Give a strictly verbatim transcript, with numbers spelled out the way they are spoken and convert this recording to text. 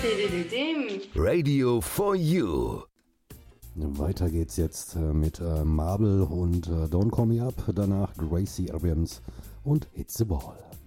Radio for You. Weiter geht's jetzt mit äh, Marble und äh, Don't Call Me Up. Danach Gracie Abrams und Hit the Ball.